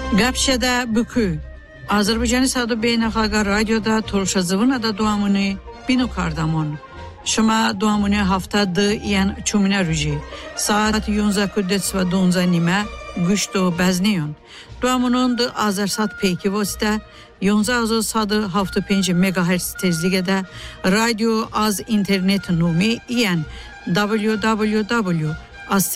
Gapşeda bükü. Azerbaycan'ı sadı beynəlxalq radyoda torşazıvına da duamını binu kardamon. Şuma duamını haftadı yan çumina rüji. Saat 11:12 güçtü bezniyon. Duamının da Azersat peki vasıta 11.6 MHz tezligede radyo az internet numi yan www